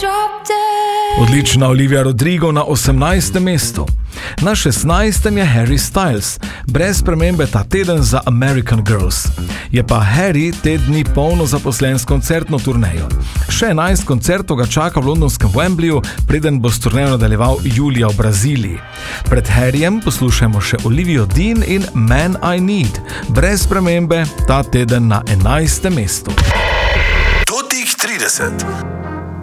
Odlična Olivia Rodrigo na 18. mestu. Na 16. je Harry Styles, brez spremembe ta teden za American Girls. Je pa Harry te dni polno zaposlen s koncertno turnejo. Še 11 koncertov ga čaka v londonskem Wembleyju, preden bo s turnejo nadaljeval julija v Braziliji. Pred Harryjem poslušajmo še Olivio Dean in Man I Need, brez spremembe ta teden na 11. mestu. Totih 30.